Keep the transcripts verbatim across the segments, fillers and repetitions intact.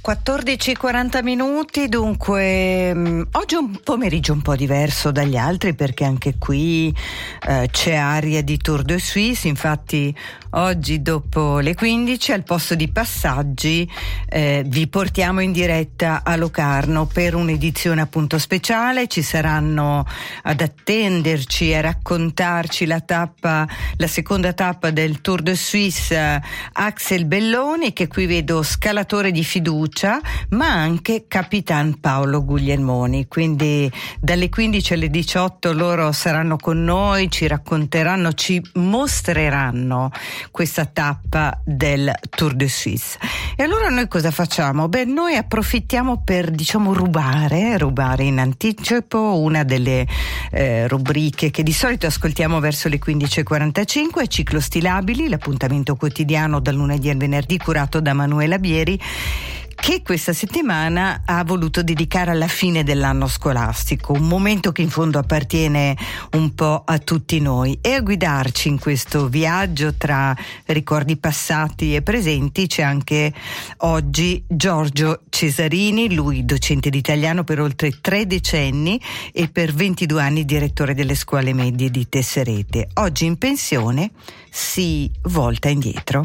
quattordici e quaranta minuti, dunque mh, oggi è un pomeriggio un po' diverso dagli altri perché anche qui eh, c'è aria di Tour de Suisse. Infatti oggi dopo le quindici al posto di passaggi eh, vi portiamo in diretta a Locarno per un'edizione appunto speciale. Ci saranno ad attenderci e raccontarci la tappa, la seconda tappa del Tour de Suisse, Axel Belloni, che qui vedo scalatore di fiducia, ma anche Capitan Paolo Guglielmoni. Quindi dalle quindici alle diciotto loro saranno con noi, ci racconteranno, ci mostreranno questa tappa del Tour de Suisse. E allora noi cosa facciamo? Beh, noi approfittiamo per, diciamo, rubare, rubare in anticipo una delle eh, rubriche che di solito ascoltiamo verso le quindici e quarantacinque, Ciclo Stilabili, l'appuntamento quotidiano dal lunedì al venerdì curato da Manuela Bieri, che questa settimana ha voluto dedicare alla fine dell'anno scolastico, un momento che in fondo appartiene un po' a tutti noi. E a guidarci in questo viaggio tra ricordi passati e presenti c'è anche oggi Giorgio Cesarini, lui docente di italiano per oltre tre decenni e per ventidue anni direttore delle scuole medie di Tesserete. Oggi in pensione, si volta indietro.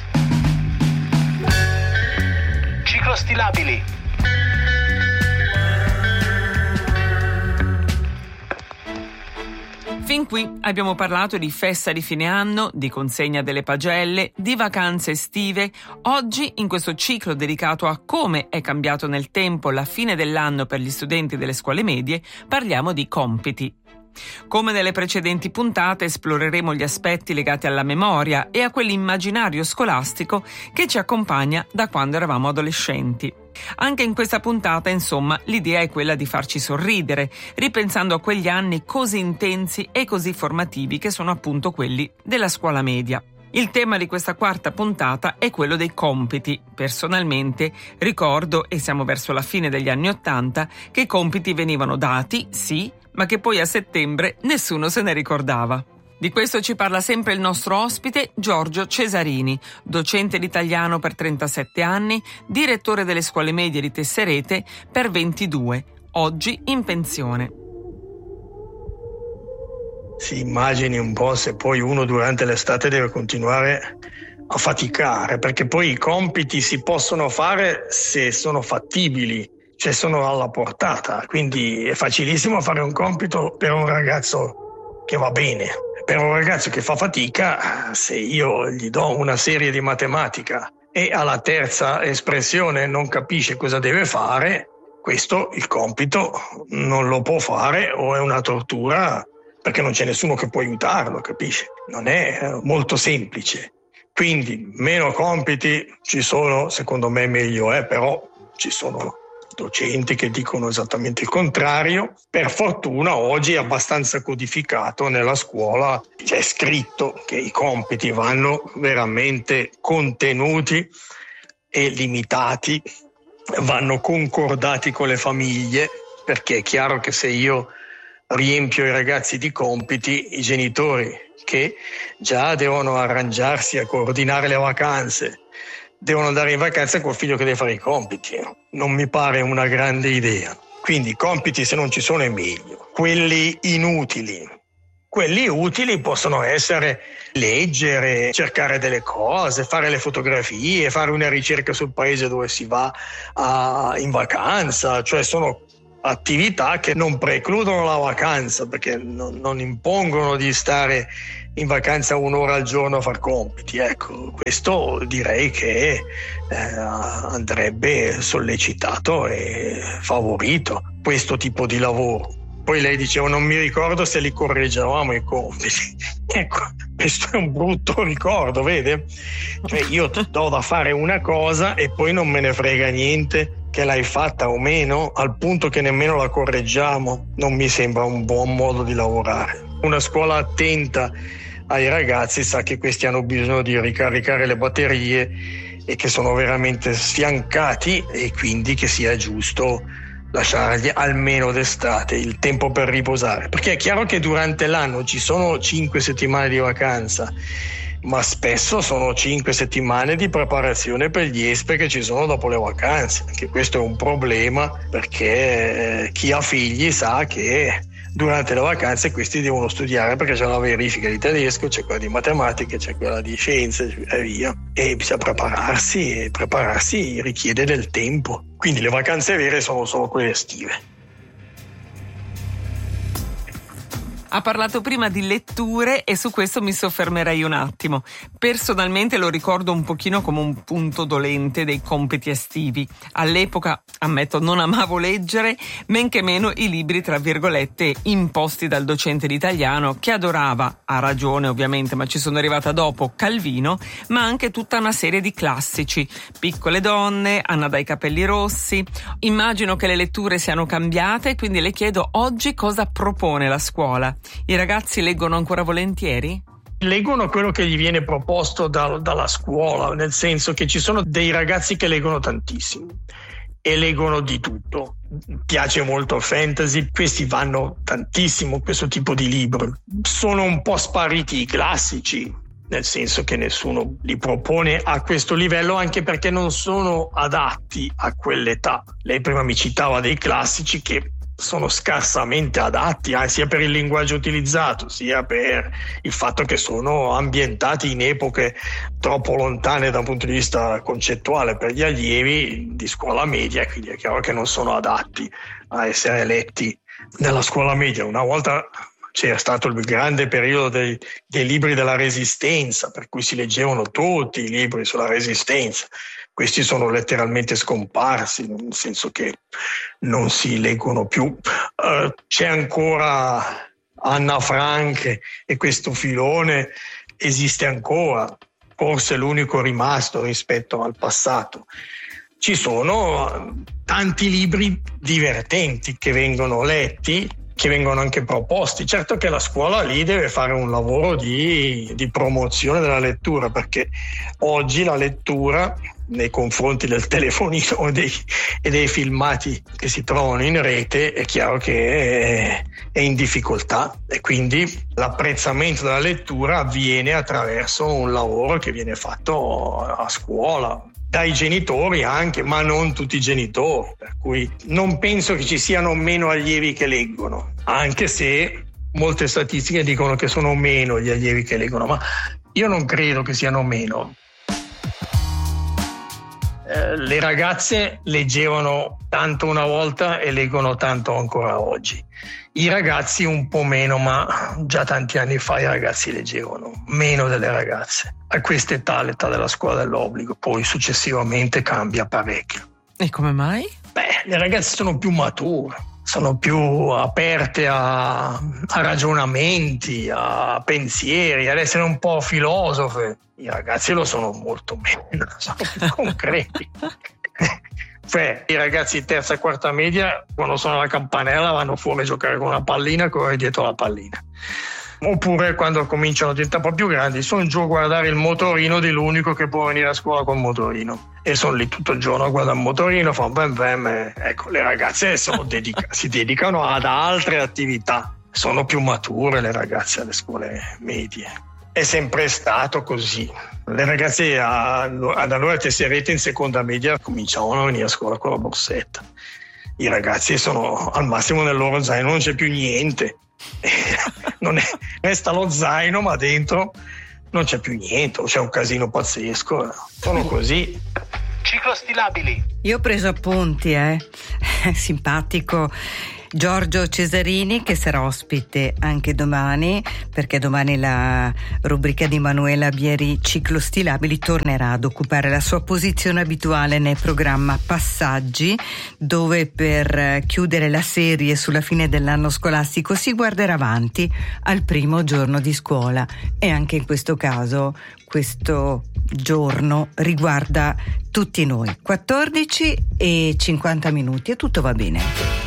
Ciclo Stilabili. Fin qui abbiamo parlato di festa di fine anno, di consegna delle pagelle, di vacanze estive. Oggi, in questo ciclo dedicato a come è cambiato nel tempo la fine dell'anno per gli studenti delle scuole medie, parliamo di compiti. Come nelle precedenti puntate esploreremo gli aspetti legati alla memoria e a quell'immaginario scolastico che ci accompagna da quando eravamo adolescenti. Anche in questa puntata, insomma, l'idea è quella di farci sorridere, ripensando a quegli anni così intensi e così formativi che sono appunto quelli della scuola media. Il tema di questa quarta puntata è quello dei compiti. Personalmente ricordo, e siamo verso la fine degli anni Ottanta, che i compiti venivano dati, sì, ma che poi a settembre nessuno se ne ricordava. Di questo ci parla sempre il nostro ospite Giorgio Cesarini, docente di italiano per trentasette anni, direttore delle scuole medie di Tesserete per ventidue, oggi in pensione. Si immagini un po' se poi uno durante l'estate deve continuare a faticare, perché poi i compiti si possono fare se sono fattibili, cioè sono alla portata, quindi è facilissimo fare un compito per un ragazzo che va bene. Per un ragazzo che fa fatica, se io gli do una serie di matematica e alla terza espressione non capisce cosa deve fare, questo il compito non lo può fare o è una tortura, perché non c'è nessuno che può aiutarlo, capisci? Non è molto semplice. Quindi meno compiti ci sono, secondo me meglio è, però ci sono docenti che dicono esattamente il contrario. Per fortuna oggi è abbastanza codificato nella scuola, c'è scritto che i compiti vanno veramente contenuti e limitati, vanno concordati con le famiglie, perché è chiaro che se io riempio i ragazzi di compiti, i genitori che già devono arrangiarsi a coordinare le vacanze, devono andare in vacanza col figlio che deve fare i compiti. Non mi pare una grande idea. Quindi i compiti, se non ci sono, è meglio. Quelli inutili. Quelli utili possono essere leggere, cercare delle cose, fare le fotografie, fare una ricerca sul paese dove si va a, in vacanza, cioè sono attività che non precludono la vacanza, perché non, non impongono di stare in vacanza un'ora al giorno a far compiti. Ecco, questo direi che eh, andrebbe sollecitato e favorito, questo tipo di lavoro. Poi lei diceva, non mi ricordo se li correggevamo i compiti. Ecco, questo è un brutto ricordo, vede? Cioè io ti do da fare una cosa e poi non me ne frega niente che l'hai fatta o meno, al punto che nemmeno la correggiamo. Non mi sembra un buon modo di lavorare. Una scuola attenta ai ragazzi sa che questi hanno bisogno di ricaricare le batterie e che sono veramente sfiancati, e quindi che sia giusto lasciargli almeno d'estate il tempo per riposare, perché è chiaro che durante l'anno ci sono cinque settimane di vacanza ma spesso sono cinque settimane di preparazione per gli espe che ci sono dopo le vacanze. Anche questo è un problema, perché chi ha figli sa che durante le vacanze questi devono studiare, perché c'è la verifica di tedesco, c'è quella di matematica, c'è quella di scienze e via, e bisogna prepararsi, e prepararsi richiede del tempo. Quindi le vacanze vere sono solo quelle estive. Ha parlato prima di letture e su questo mi soffermerei un attimo. Personalmente lo ricordo un pochino come un punto dolente dei compiti estivi. All'epoca, ammetto, non amavo leggere, men che meno i libri tra virgolette imposti dal docente di italiano, che adorava, ha ragione ovviamente, ma ci sono arrivata dopo, Calvino, ma anche tutta una serie di classici. Piccole donne, Anna dai capelli rossi. Immagino che le letture siano cambiate, quindi le chiedo oggi cosa propone la scuola. I ragazzi leggono ancora volentieri? Leggono quello che gli viene proposto da, dalla scuola, nel senso che ci sono dei ragazzi che leggono tantissimo e leggono di tutto. Piace molto il fantasy, questi vanno tantissimo questo tipo di libri. Sono un po' spariti i classici, nel senso che nessuno li propone a questo livello, anche perché non sono adatti a quell'età. Lei prima mi citava dei classici che sono scarsamente adatti, eh, sia per il linguaggio utilizzato, sia per il fatto che sono ambientati in epoche troppo lontane da un punto di vista concettuale per gli allievi di scuola media, quindi è chiaro che non sono adatti a essere letti nella scuola media. Una volta c'era stato il grande periodo dei, dei libri della Resistenza, per cui si leggevano tutti i libri sulla Resistenza. Questi sono letteralmente scomparsi, nel senso che non si leggono più. Uh, c'è ancora Anna Frank e questo filone esiste ancora, forse l'unico rimasto rispetto al passato. Ci sono tanti libri divertenti che vengono letti, che vengono anche proposti. Certo che la scuola lì deve fare un lavoro di, di promozione della lettura, perché oggi la lettura nei confronti del telefonino e dei, e dei filmati che si trovano in rete è chiaro che è, è in difficoltà, e quindi l'apprezzamento della lettura avviene attraverso un lavoro che viene fatto a scuola dai genitori anche, ma non tutti i genitori, per cui non penso che ci siano meno allievi che leggono, anche se molte statistiche dicono che sono meno gli allievi che leggono, ma io non credo che siano meno. Eh, le ragazze leggevano tanto una volta e leggono tanto ancora oggi. I ragazzi un po' meno, ma già tanti anni fa i ragazzi leggevano meno delle ragazze. A quest'età, l'età della scuola dell'obbligo, poi successivamente cambia parecchio. E come mai? Beh, le ragazze sono più mature, sono più aperte a, a ragionamenti, a pensieri, ad essere un po' filosofe. I ragazzi lo sono molto meno, sono più concreti. Cioè, i ragazzi di terza e quarta media, quando suona la campanella, vanno fuori a giocare con una pallina e correre dietro la pallina. Oppure quando cominciano a diventare un po' più grandi, sono giù a guardare il motorino di l'unico che può venire a scuola col motorino. E sono lì tutto il giorno a guardare il motorino, fanno bam bam. E ecco, le ragazze sono dedica- si dedicano ad altre attività. Sono più mature le ragazze alle scuole medie. È sempre stato così. Le ragazze a, da noi a Tesserete in seconda media cominciavano a venire a scuola con la borsetta. I ragazzi sono al massimo nel loro zaino, non c'è più niente. Non è, resta lo zaino, ma dentro non c'è più niente, c'è un casino pazzesco. Sono così. Ciclostilabili. Io ho preso appunti, eh. Simpatico Giorgio Cesarini, che sarà ospite anche domani, perché domani la rubrica di Manuela Bieri Ciclostilabili tornerà ad occupare la sua posizione abituale nel programma Passaggi, dove per chiudere la serie sulla fine dell'anno scolastico si guarderà avanti al primo giorno di scuola, e anche in questo caso questo giorno riguarda tutti noi. quattordici e cinquanta minuti e tutto va bene.